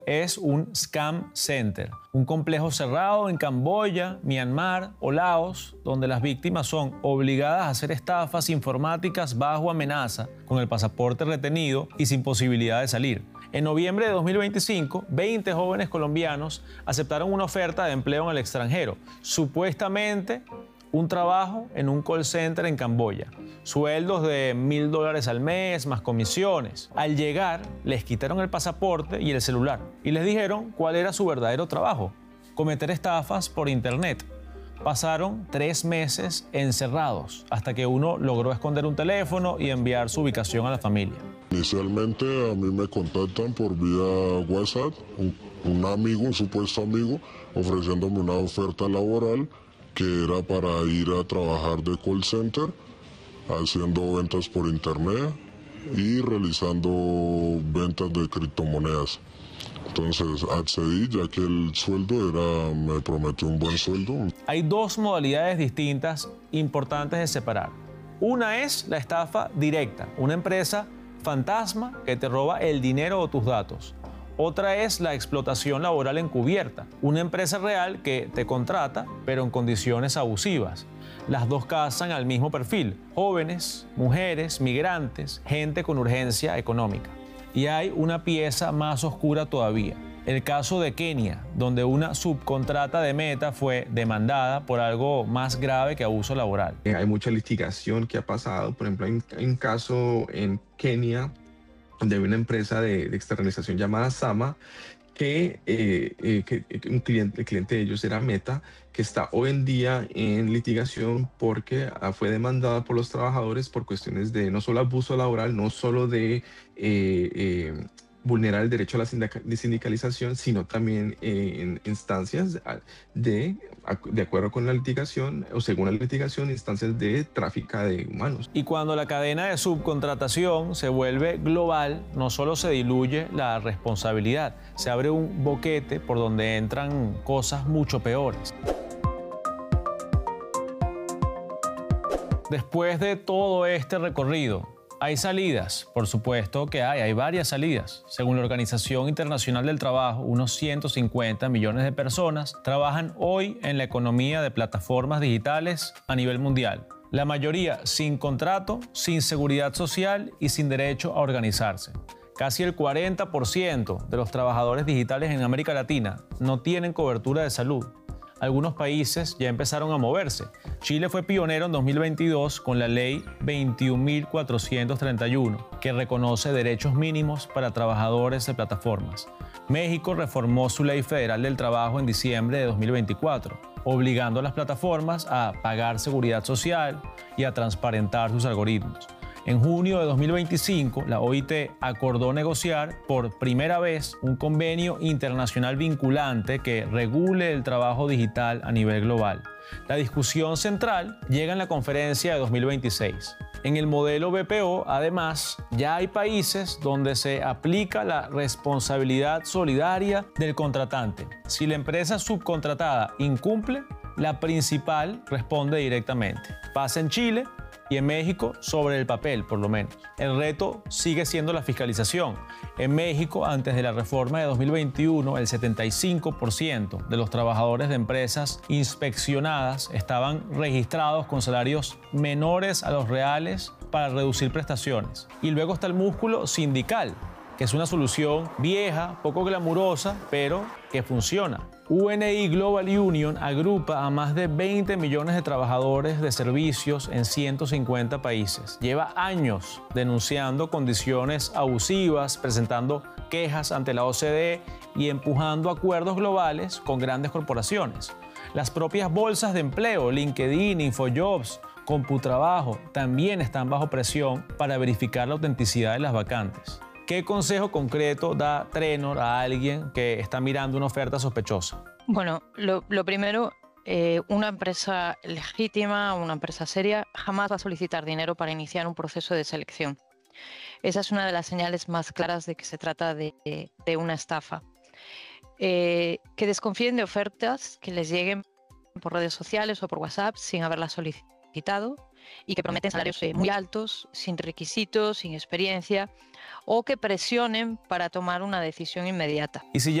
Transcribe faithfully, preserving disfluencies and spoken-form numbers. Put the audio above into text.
es un scam center, un complejo cerrado en Camboya, Myanmar o Laos, donde las víctimas son obligadas a hacer estafas informáticas bajo amenaza, con el pasaporte retenido y sin posibilidad de salir. En noviembre de dos mil veinticinco, veinte jóvenes colombianos aceptaron una oferta de empleo en el extranjero, supuestamente un trabajo en un call center en Camboya. Sueldos de mil dólares al mes, más comisiones. Al llegar, les quitaron el pasaporte y el celular y les dijeron cuál era su verdadero trabajo: cometer estafas por internet. Pasaron tres meses encerrados hasta que uno logró esconder un teléfono y enviar su ubicación a la familia. Inicialmente a mí me contactan por vía WhatsApp, un, un amigo, un supuesto amigo, ofreciéndome una oferta laboral que era para ir a trabajar de call center, haciendo ventas por internet y realizando ventas de criptomonedas. Entonces accedí, ya que el sueldo era, me prometió un buen sueldo. Hay dos modalidades distintas importantes de separar. Una es la estafa directa, una empresa fantasma que te roba el dinero o tus datos. Otra es la explotación laboral encubierta, una empresa real que te contrata, pero en condiciones abusivas. Las dos cazan al mismo perfil: jóvenes, mujeres, migrantes, gente con urgencia económica. Y hay una pieza más oscura todavía: el caso de Kenia, donde una subcontrata de Meta fue demandada por algo más grave que abuso laboral. Hay mucha litigación que ha pasado. Por ejemplo, hay un caso en Kenia de una empresa de, de externalización llamada Sama, que, eh, eh, que un cliente, el cliente de ellos era Meta, que está hoy en día en litigación porque fue demandada por los trabajadores por cuestiones de no solo abuso laboral, no solo de eh, eh, vulnerar el derecho a la sindicalización, sino también eh, en instancias de, de acuerdo con la litigación o según la litigación, instancias de tráfico de humanos. Y cuando la cadena de subcontratación se vuelve global, no solo se diluye la responsabilidad, se abre un boquete por donde entran cosas mucho peores. Después de todo este recorrido, hay salidas, por supuesto que hay, hay varias salidas. Según la Organización Internacional del Trabajo, unos ciento cincuenta millones de personas trabajan hoy en la economía de plataformas digitales a nivel mundial. La mayoría sin contrato, sin seguridad social y sin derecho a organizarse. Casi el cuarenta por ciento de los trabajadores digitales en América Latina no tienen cobertura de salud. Algunos países ya empezaron a moverse. Chile fue pionero en dos mil veintidós con la Ley veintiún mil cuatrocientos treinta y uno, que reconoce derechos mínimos para trabajadores de plataformas. México reformó su Ley Federal del Trabajo en diciembre de dos mil veinticuatro, obligando a las plataformas a pagar seguridad social y a transparentar sus algoritmos. En junio de dos mil veinticinco, la O I T acordó negociar por primera vez un convenio internacional vinculante que regule el trabajo digital a nivel global. La discusión central llega en la conferencia de dos mil veintiséis. En el modelo B P O, además, ya hay países donde se aplica la responsabilidad solidaria del contratante. Si la empresa subcontratada incumple, la principal responde directamente. Pasa en Chile y en México sobre el papel, por lo menos. El reto sigue siendo la fiscalización. En México, antes de la reforma de dos mil veintiuno, el setenta y cinco por ciento de los trabajadores de empresas inspeccionadas estaban registrados con salarios menores a los reales para reducir prestaciones. Y luego está el músculo sindical, que es una solución vieja, poco glamurosa, pero que funciona. U N I Global Union agrupa a más de veinte millones de trabajadores de servicios en ciento cincuenta países. Lleva años denunciando condiciones abusivas, presentando quejas ante la O C D E y empujando acuerdos globales con grandes corporaciones. Las propias bolsas de empleo, LinkedIn, InfoJobs, Computrabajo, también están bajo presión para verificar la autenticidad de las vacantes. ¿Qué consejo concreto da Trenor a alguien que está mirando una oferta sospechosa? Bueno, lo, lo primero, eh, una empresa legítima, una empresa seria, jamás va a solicitar dinero para iniciar un proceso de selección. Esa es una de las señales más claras de que se trata de, de, de una estafa. Eh, que desconfíen de ofertas que les lleguen por redes sociales o por WhatsApp sin haberlas solicitado. y que prometen salarios eh, muy altos, sin requisitos, sin experiencia, o que presionen para tomar una decisión inmediata. Y si